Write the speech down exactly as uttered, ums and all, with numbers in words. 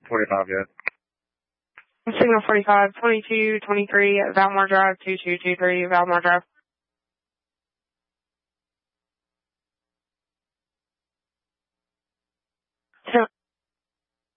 forty-five yet. Signal forty-five, twenty-two twenty-three, Valmore Drive, two two two three, Valmore Drive.